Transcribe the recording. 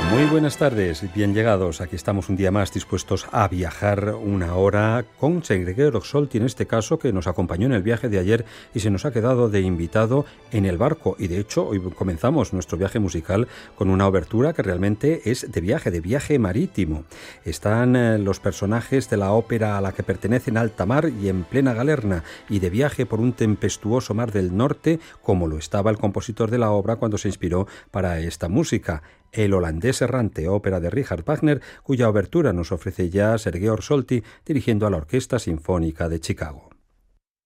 Muy buenas tardes, bien llegados. Aquí estamos un día más dispuestos a viajar una hora con Sergio Roxolti, en este caso, que nos acompañó en el viaje de ayer y se nos ha quedado de invitado en el barco. Y de hecho, hoy comenzamos nuestro viaje musical con una obertura que realmente es de viaje marítimo. Están los personajes de la ópera a la que pertenecen alta mar y en plena galerna, y de viaje por un tempestuoso mar del norte, como lo estaba el compositor de la obra cuando se inspiró para esta música. El holandés errante, ópera de Richard Wagner, cuya obertura nos ofrece ya Sergio Roxolti dirigiendo a la Orquesta Sinfónica de Chicago.